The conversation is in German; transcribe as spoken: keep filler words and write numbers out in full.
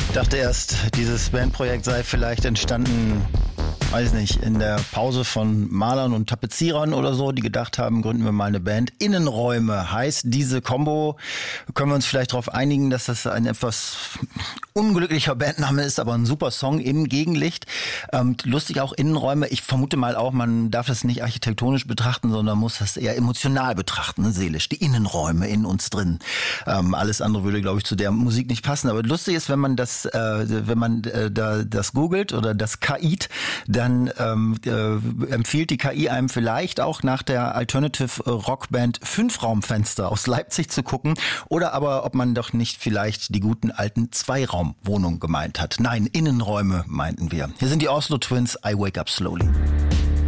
Ich dachte erst, dieses Bandprojekt sei vielleicht entstanden, weiß nicht, in der Pause von Malern und Tapezierern oder so, die gedacht haben, gründen wir mal eine Band. Innenräume heißt diese Combo. Können wir uns vielleicht darauf einigen, dass das ein etwas unglücklicher Bandname ist, aber ein super Song im Gegenlicht. Ähm, lustig auch Innenräume. Ich vermute mal auch, man darf das nicht architektonisch betrachten, sondern muss das eher emotional betrachten, ne, seelisch. Die Innenräume in uns drin. Ähm, alles andere würde, glaube ich, zu der Musik nicht passen. Aber lustig ist, wenn man das, äh, wenn man äh, da das googelt oder das K I't, dann ähm, äh, empfiehlt die K I einem vielleicht auch nach der Alternative Rockband Fünfraumfenster aus Leipzig zu gucken oder aber, ob man doch nicht vielleicht die guten alten Zweiraumwohnungen gemeint hat. Nein, Innenräume meinten wir. Hier sind die Oslo Twins, I Wake Up Slowly.